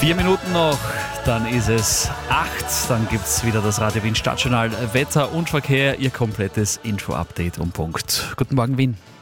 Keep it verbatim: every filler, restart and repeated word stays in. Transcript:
Vier Minuten noch, dann ist es acht. Dann gibt es wieder das Radio Wien Stadtjournal Wetter und Verkehr. Ihr komplettes Info-Update um Punkt. Guten Morgen, Wien.